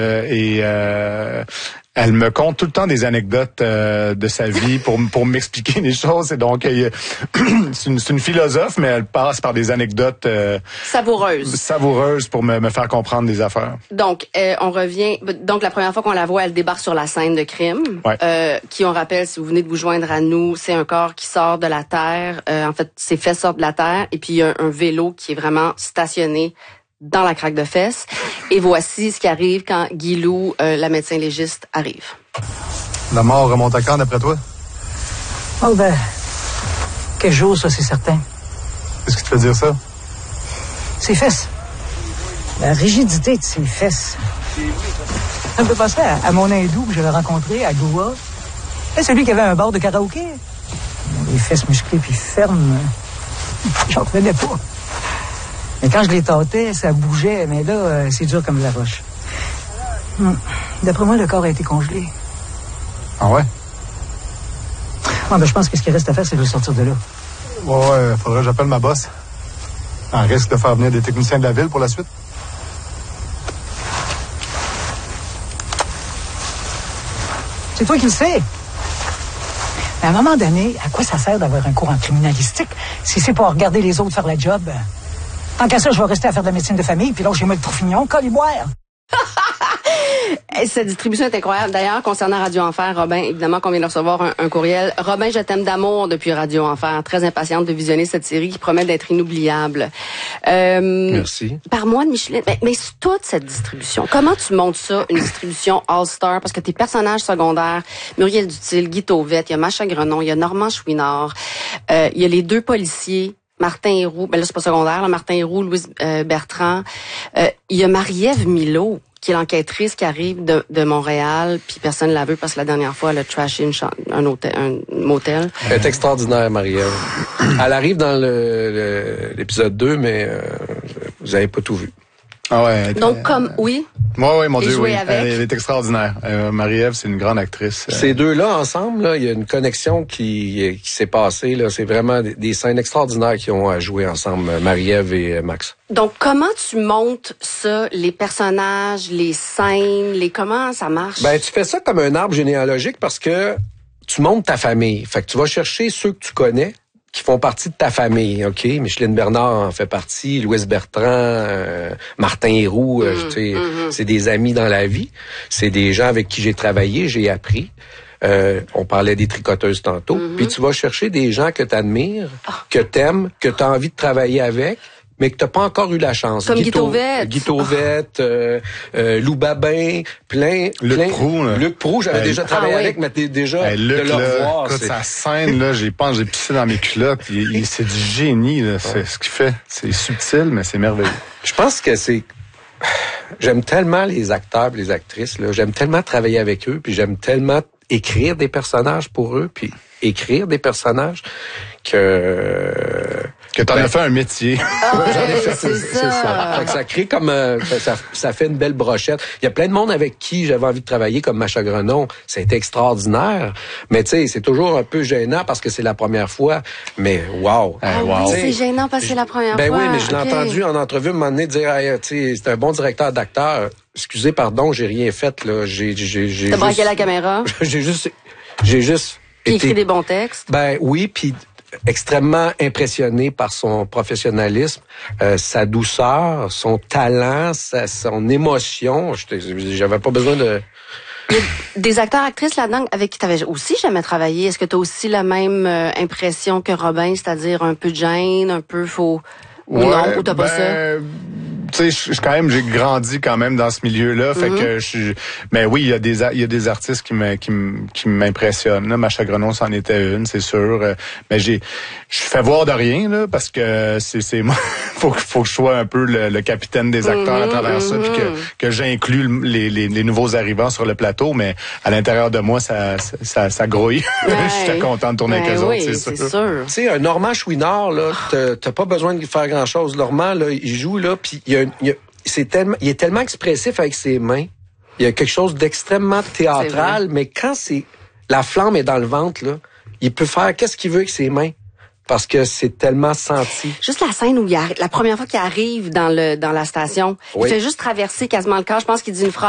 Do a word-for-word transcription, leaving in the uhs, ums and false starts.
Euh, et euh, elle me conte tout le temps des anecdotes euh, de sa vie pour pour m'expliquer les choses. Et donc, euh, c'est, une, c'est une philosophe, mais elle passe par des anecdotes euh, savoureuses. Savoureuses pour me, me faire comprendre des affaires. Donc, euh, on revient. Donc, la première fois qu'on la voit, elle débarque sur la scène de crime. Ouais. Euh, qui, on rappelle, si vous venez de vous joindre à nous, c'est un corps qui sort de la terre. Euh, en fait, ses fesses sortent de la terre. Et puis, il y a un, un vélo qui est vraiment stationné dans la craque de fesses. Et voici ce qui arrive quand Guilou, euh, la médecin légiste, arrive. La mort remonte à quand, d'après toi? Oh ben, quel jour, ça, c'est certain. Qu'est-ce qui te fait dire ça? Ses fesses. La rigidité de ses fesses. Ça me fait penser à, à mon hindou que j'avais rencontré à Goa. C'est celui qui avait un bar de karaoké. Les fesses musclées puis fermes. J'en revenais pas. Mais quand je les tâtais, ça bougeait, mais là, euh, c'est dur comme de la roche. Hum. D'après moi, le corps a été congelé. Ah ouais? Ah ben, je pense que ce qu'il reste à faire, c'est de le sortir de là. Ouais, ouais, faudrait que j'appelle ma boss. On risque de faire venir des techniciens de la ville pour la suite. C'est toi qui le sais. Mais à un moment donné, à quoi ça sert d'avoir un cours en criminalistique si c'est pour regarder les autres faire la job? Tant qu'à ça, je vais rester à faire de la médecine de famille, puis là, chez moi, le Troufignon, coliboire. Cette distribution est incroyable. D'ailleurs, concernant Radio Enfer, Robin, évidemment qu'on vient de recevoir un, un courriel. Robin, je t'aime d'amour depuis Radio Enfer. Très impatiente de visionner cette série qui promet d'être inoubliable. Euh, Merci. Par-moi de Micheline. Mais, mais toute cette distribution, comment tu montes ça, une distribution All-Star? Parce que tes personnages secondaires, Muriel Dutil, Guy Tauvette, il y a Macha Grenon, il y a Normand Chouinard, euh, il y a les deux policiers, Martin Héroux, ben là c'est pas secondaire, là, Martin Héroux, Louise euh, Bertrand. Euh, il y a Marie-Ève Milot, qui est l'enquêtrice qui arrive de, de Montréal, puis personne ne la veut parce que la dernière fois, elle a trashé une cha- un, hôtel, un motel. Elle est extraordinaire, Marie-Ève. Elle arrive dans le, le, l'épisode deux, mais euh, vous avez pas tout vu. Ah ouais. Donc, euh, comme, oui. Oui, oui, mon Dieu, oui. Avec. Elle est extraordinaire. Euh, Marie-Ève, c'est une grande actrice. Euh... Ces deux-là, ensemble, là, il y a une connexion qui, qui s'est passée. Là. C'est vraiment des, des scènes extraordinaires qui ont joué ensemble, Marie-Ève et Max. Donc, comment tu montes ça, les personnages, les scènes, les comment ça marche? Ben, tu fais ça comme un arbre généalogique parce que tu montes ta famille. Fait que tu vas chercher ceux que tu connais, qui font partie de ta famille, OK? Micheline Bernard en fait partie, Louise Bertrand, euh, Martin Héroux, euh, mmh, tu sais, mmh. C'est des amis dans la vie. C'est des gens avec qui j'ai travaillé, j'ai appris. Euh, on parlait des tricoteuses tantôt. Mmh. Puis tu vas chercher des gens que tu admires, oh. que t'aimes, que tu as envie de travailler avec, mais que t'as pas encore eu la chance. Comme Guy Tauvette. Guy Tauvette, oh. euh, euh, Lou Babin, plein... Luc plein, Proulx. Là. Luc Proulx, j'avais hey, déjà travaillé ah, avec, oui. mais t'es déjà hey, Luc, de le là, revoir. Écoute, sa scène, là, j'ai pense, j'ai pissé dans mes culottes. Il, il, c'est du génie, là. C'est ce qu'il fait. C'est subtil, mais c'est merveilleux. Je pense que c'est... J'aime tellement les acteurs et les actrices, là. J'aime tellement travailler avec eux, puis j'aime tellement écrire des personnages pour eux, puis écrire des personnages que... Que t'en ben, as fait un métier. Ah ouais, j'en ai fait, c'est, c'est ça. ça. Fait que ça crée comme euh, ça, ça fait une belle brochette. Il y a plein de monde avec qui j'avais envie de travailler, comme Macha Grenon. Ça a été extraordinaire. Mais tu sais, c'est toujours un peu gênant parce que c'est la première fois. Mais wow. Ah wow. Oui, c'est gênant parce que c'est la première ben fois. Ben oui, mais je l'ai okay. entendu en entrevue à un moment donné dire, hey, tu sais, c'est un bon directeur d'acteur. Excusez, pardon, j'ai rien fait là. J'ai, j'ai, j'ai. T'as juste... braqué la caméra. j'ai juste, j'ai juste. Puis été... écrit des bons textes. Ben oui, puis extrêmement impressionné par son professionnalisme, euh, sa douceur, son talent, sa, son émotion. J'avais pas besoin de... Il y a des acteurs, actrices là-dedans avec qui tu avais aussi jamais travaillé. Est-ce que tu as aussi la même euh, impression que Robin, c'est-à-dire un peu de gêne, un peu faux... Ou ouais, non, ou t'as ben, pas ça? Tu sais, quand même, j'ai grandi quand même dans ce milieu-là, fait mm-hmm. que je. Mais oui, il y a des il y a des artistes qui me qui me qui m'impressionnent. Là, Macha Grenon, c'en était une, c'est sûr. Mais j'ai, je fais voir de rien là, parce que c'est c'est moi. faut faut que je sois un peu le, le capitaine des acteurs mm-hmm, à travers mm-hmm. ça, puis que que j'inclus les, les les nouveaux arrivants sur le plateau. Mais à l'intérieur de moi, ça ça ça, ça grouille. Ouais. Je suis content de tourner ben avec eux oui, autres, c'est, c'est sûr. sûr. Tu sais, un Normand Chouinard là, t'as, t'as pas besoin de faire grand chose. Normand là, il joue là, puis il y a, il y a c'est tellement, il est tellement expressif avec ses mains. Il y a quelque chose d'extrêmement théâtral, mais quand c'est la flamme est dans le ventre là, il peut faire qu'est-ce qu'il veut avec ses mains parce que c'est tellement senti. Juste la scène où il arrive, la première fois qu'il arrive dans le dans la station, oui. il fait juste traverser quasiment le corps. Je pense qu'il dit une phrase.